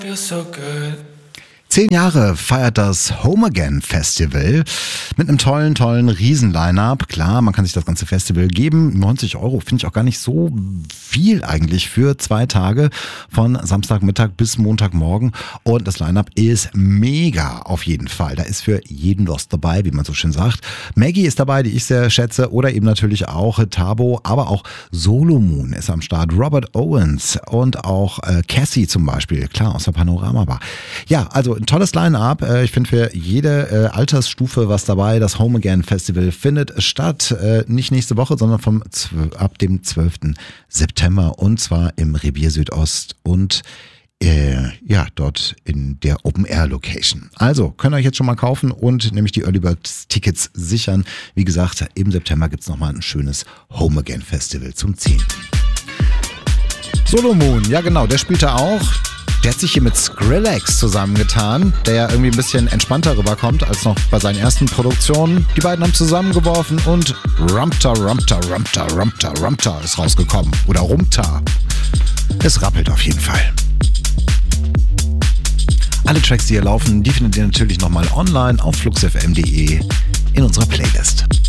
Feels so good. 10 Jahre feiert das Home Again Festival mit einem tollen Riesen-Line-Up. Klar, man kann sich das ganze Festival geben. 90 € finde ich auch gar nicht so viel eigentlich für 2 Tage von Samstagmittag bis Montagmorgen. Und das Line-Up ist mega auf jeden Fall. Da ist für jeden was dabei, wie man so schön sagt. Maggie ist dabei, die ich sehr schätze. Oder eben natürlich auch Tabo, aber auch Solomon ist am Start. Robert Owens und auch Cassie zum Beispiel. Klar, aus der Panorama Bar. Ja, also ein tolles Line-Up. Ich finde für jede Altersstufe was dabei. Das Home Again Festival findet statt. Nicht nächste Woche, sondern ab dem 12. September. Und zwar im Revier Südost und dort in der Open-Air-Location. Also, könnt ihr euch jetzt schon mal kaufen und nämlich die Early Bird Tickets sichern. Wie gesagt, im September gibt es nochmal ein schönes Home Again Festival zum 10. Solomon, ja genau, der spielt da auch. Der hat sich hier mit Skrillex zusammengetan, der ja irgendwie ein bisschen entspannter rüberkommt als noch bei seinen ersten Produktionen. Die beiden haben zusammengeworfen und Rumta ist rausgekommen. Oder Rumta. Es rappelt auf jeden Fall. Alle Tracks, die hier laufen, die findet ihr natürlich nochmal online auf fluxfm.de in unserer Playlist.